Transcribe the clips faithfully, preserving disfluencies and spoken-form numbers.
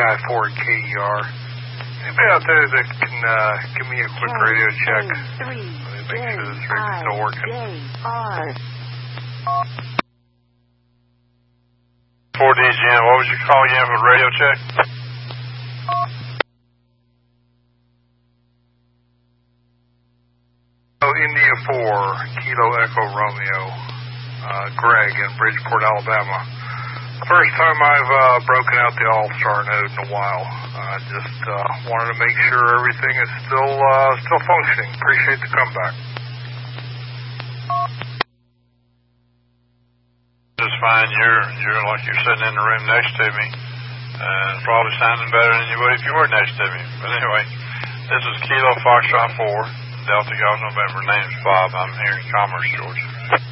I four K E R. Anybody out there that can uh, give me a quick J radio check? three, Let me make J sure this radio's still working. J R. four D G M, what was you calling in for radio check? Oh, India four, Kilo Echo Romeo, uh, Greg in Bridgeport, Alabama. First time I've uh, broken out the All-Star node in a while. I uh, just uh, wanted to make sure everything is still uh, still functioning. Appreciate the comeback. Just fine. You're you're like you're sitting in the room next to me, and probably sounding better than you would if you were next to me. But anyway, this is Kilo Foxtrot four, Delta Golf November. Name's Bob. I'm here in Commerce, Georgia.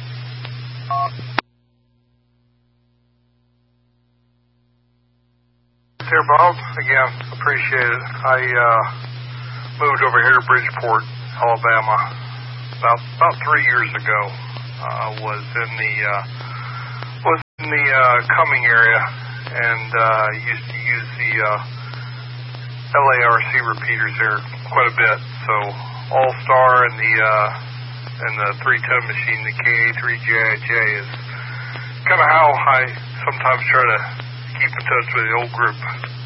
Here, Bob. Again, appreciate it. I uh, moved over here to Bridgeport, Alabama, about about three years ago. Uh, was in the uh, was in the uh, Cumming area, and uh, used to use the uh, L A R C repeaters there quite a bit. So All Star and the uh, and the three ten machine, the K A three J I J, is kind of how I sometimes try to keep in touch with the old group.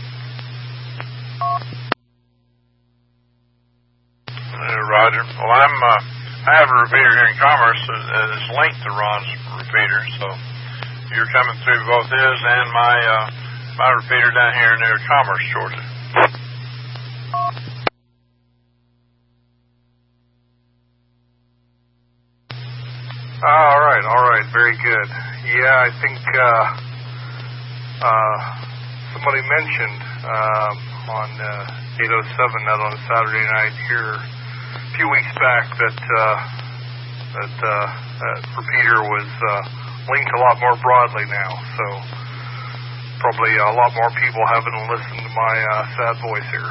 Uh, Roger. Well, I'm, uh, I have a repeater here in Commerce that is linked to Ron's repeater, so you're coming through both his and my, uh, my repeater down here near Commerce, Georgia. All right, all right, very good. Yeah, I think, uh, Uh, somebody mentioned um, on uh, eight oh seven that on a Saturday night here a few weeks back that uh, that, uh, that repeater was uh, linked a lot more broadly now. So probably a lot more people haven't listened to my uh, sad voice here.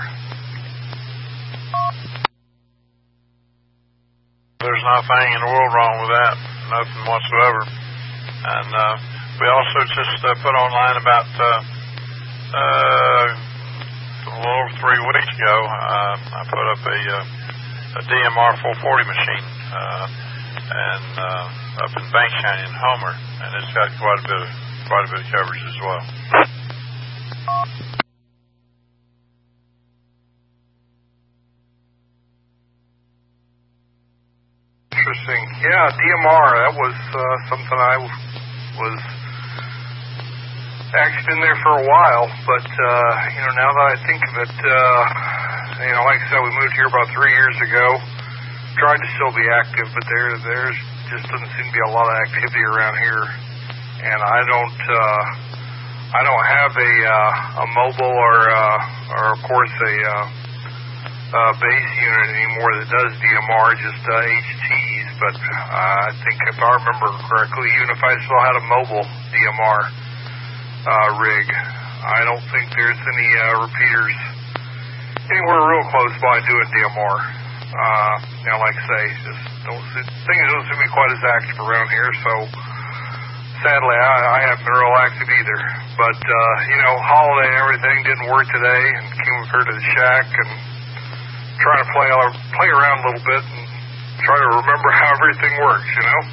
There's nothing in the world wrong with that, nothing whatsoever. And uh, we also just uh, put online about uh, uh, a little over three weeks ago. Uh, I put up a, uh, a D M R four forty machine uh, and uh, up in Bank Canyon, Homer, and it's got quite a bit of quite a bit of coverage as well. Interesting. Yeah, D M R. That was uh, something I was. Actually been there for a while, but, uh, you know, now that I think of it, uh, you know, like I said, we moved here about three years ago, tried to still be active, but there, there's just doesn't seem to be a lot of activity around here, and I don't, uh, I don't have a, uh, a mobile or, uh, or of course a, uh, uh, base unit anymore that does D M R, just, uh, H Ts, but, uh, I think if I remember correctly, even if I still had a mobile D M R, Uh, rig, I don't think there's any uh, repeaters anywhere real close by doing D M R. Uh, you know, like I say, just don't, things don't seem to be quite as active around here, so sadly I, I haven't been real active either. But, uh, you know, holiday and everything didn't work today, and came up here to the shack and trying to play, play around a little bit and try to remember how everything works, you know?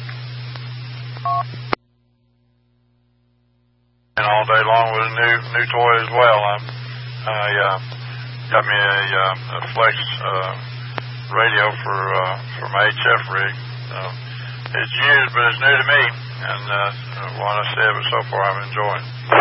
And all day long with a new new toy as well. I'm, I uh, got me a, uh, a Flex uh, radio for uh, for my H F rig. Uh, it's used, but it's new to me, and uh, what I said, but so far I'm enjoying.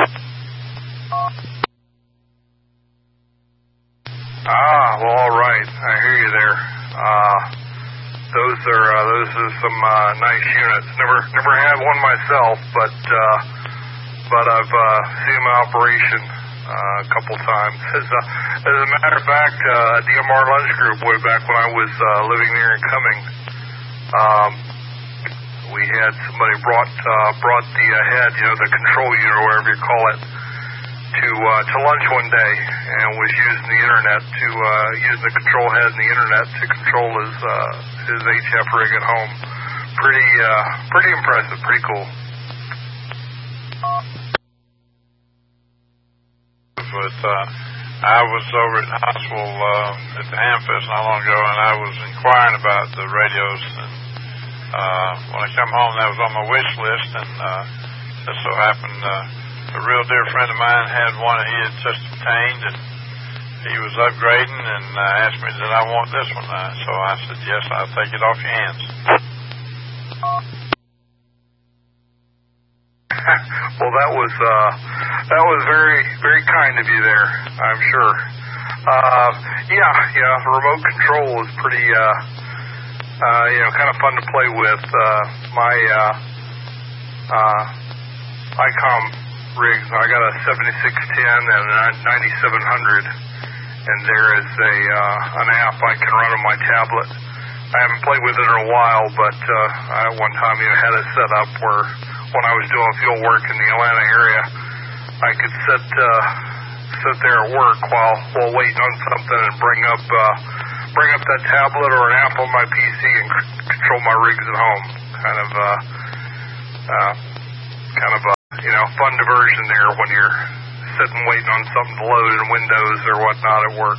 Ah, well, all right. I hear you there. Uh, those are uh, those are some uh, nice units. Never never had one myself, but. Uh, But I've uh, seen them in operation uh, a couple times. As, uh, as a matter of fact, uh, D M R Lunch Group, way back when I was uh, living there in Cumming, um, we had somebody brought uh, brought the uh, head, you know, the control unit or whatever you call it, to uh, to lunch one day, and was using the internet to uh, using the control head and the internet to control his uh, his H F rig at home. Pretty uh, pretty impressive, pretty cool. but uh, I was over at the hospital uh, at the Hamfest not long ago, and I was inquiring about the radios. And uh, when I come home, that was on my wish list, and uh, just so happened uh, a real dear friend of mine had one that he had just obtained, and he was upgrading and uh, asked me, did I want this one? Uh, so I said, yes, I'll take it off your hands. Well, that was uh, that was very, very kind of you there, I'm sure. Uh, yeah, yeah, remote control is pretty, uh, uh, you know, kind of fun to play with. Uh, my uh, uh, ICOM rigs, I got a seventy-six ten and a ninety-seven hundred, and there is a uh, an app I can run on my tablet. I haven't played with it in a while, but uh, I one time you know, had it set up where when I was doing field work in the Atlanta area, I could sit uh, sit there at work while while waiting on something and bring up uh, bring up that tablet or an app on my P C and c- control my rigs at home. Kind of uh, uh, kind of a you know fun diversion there when you're sitting waiting on something to load in Windows or whatnot at work.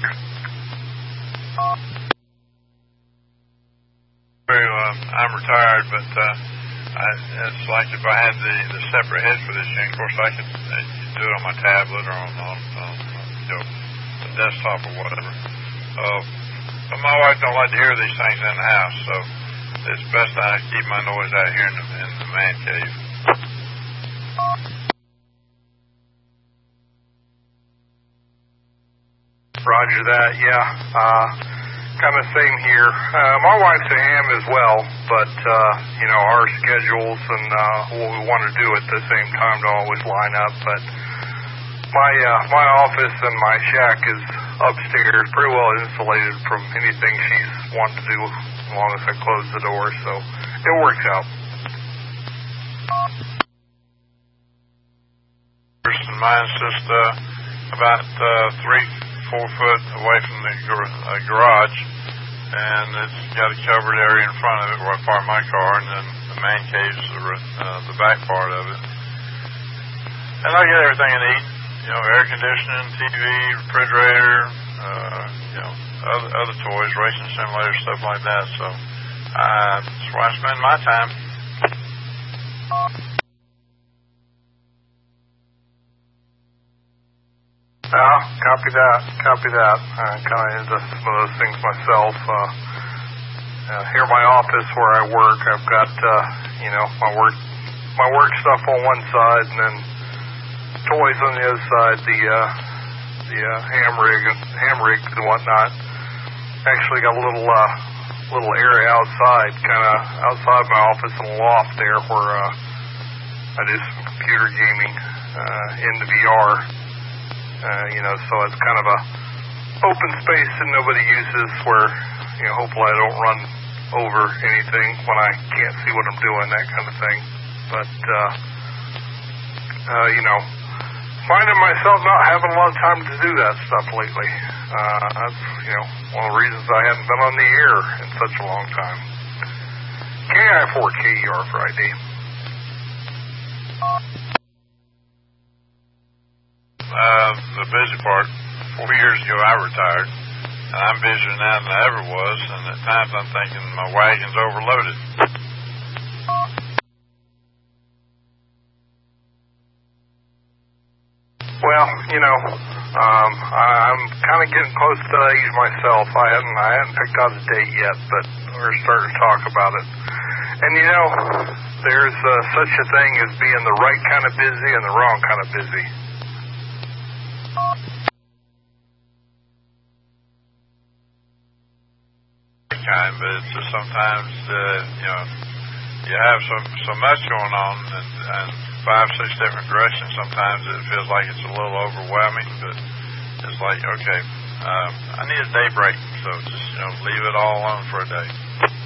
Well, I'm retired, but. Uh, I, it's like if I had the, the separate head for this thing, of course I could uh, do it on my tablet or on, on, on you know, the desktop or whatever. Uh, but my wife don't like to hear these things in the house, so it's best I keep my noise out here in the, in the man cave. Roger that, yeah. Uh, kind of same here. Uh, my wife's a ham as well, but, uh, you know, our schedules and uh, what we want to do at the same time don't always line up. But my uh, my office and my shack is upstairs, pretty well insulated from anything she's wanting to do as long as I close the door, so it works out. And mine's just uh, about uh, three, four foot away from the gar- uh, garage, and it's got a covered area in front of it where I park my car, and then the man cave's the, uh, the back part of it. And I get everything I need, you know, air conditioning, T V, refrigerator, uh, you know, other, other toys, racing simulators, stuff like that. So uh, that's where I spend my time. Yeah, copy that, copy that. I'm kind of into some of those things myself. Uh, uh, here in my office where I work, I've got, uh, you know, my work my work stuff on one side and then toys on the other side, the uh, the uh, ham rig and ham rigs and whatnot. Actually got a little uh, little area outside, kind of outside my office in the loft there where uh, I do some computer gaming uh, into V R. Uh, you know, so it's kind of a open space that nobody uses where, you know, hopefully I don't run over anything when I can't see what I'm doing, that kind of thing. But, uh, uh, you know, finding myself not having a lot of time to do that stuff lately. Uh, that's, you know, one of the reasons I haven't been on the air in such a long time. K I four K E R Friday. Uh, the busy part, four years ago I retired, and I'm busier now than I ever was, and at times I'm thinking my wagon's overloaded. Well, you know, um, I, I'm kind of getting close to that age myself. I hadn't, I hadn't picked out a date yet, but we're starting to talk about it. And you know, there's uh, such a thing as being the right kind of busy and the wrong kind of busy. Kind, but it's just sometimes, uh, you know, you have so, so much going on and, and five, six different directions. Sometimes it feels like it's a little overwhelming, but it's like, okay, um, I need a day break, so just, you know, leave it all alone for a day.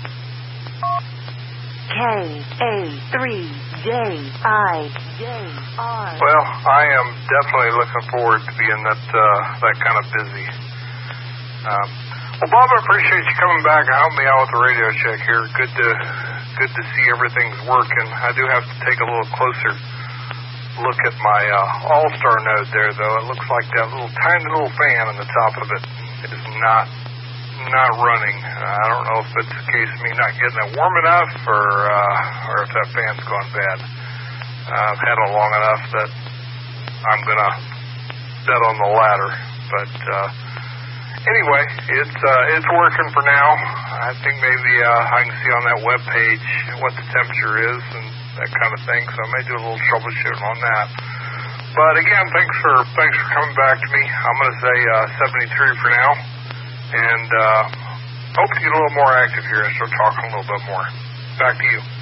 K A three J I J R. Well, I am definitely looking forward to being that uh, that kind of busy. Um, well, Bob, I appreciate you coming back and helping me out with the radio check here. Good to good to see everything's working. I do have to take a little closer look at my uh, All-Star node there, though. It looks like that little tiny little fan on the top of it is not not running. I don't know if it's a case of me not getting it warm enough, or uh, or if that fan's gone bad. Uh, I've had it long enough that I'm gonna bet on the latter. But uh, anyway, it's uh, it's working for now. I think maybe uh, I can see on that web page what the temperature is and that kind of thing. So I may do a little troubleshooting on that. But again, thanks for thanks for coming back to me. I'm going to say uh, seventy-three for now, and uh, hope to get a little more active here and start talking a little bit more. Back to you.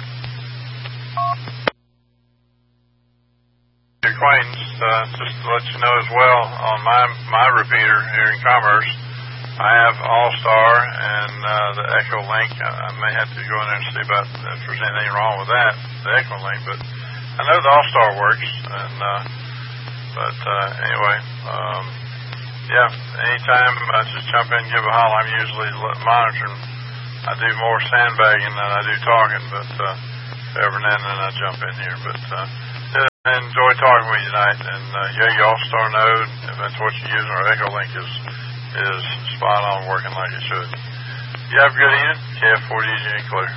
Your acquaintance, uh, just to let you know as well, on my my repeater here in Commerce, I have All-Star and uh, the Echo Link. I, I may have to go in there and see about if there's anything wrong with that, the Echo Link, but I know the All-Star works. And uh, but uh, anyway, um, yeah, anytime I just jump in and give a holler. I'm usually monitoring. I do more sandbagging than I do talking, but uh, every now and then I jump in here. But uh, I enjoy talking with you tonight, and uh, yeah, your All-Star node, if that's what you're using, or Echo Link is is spot on, working like it should. You have a good evening. K F forty E G clear.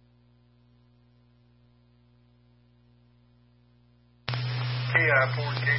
K I forty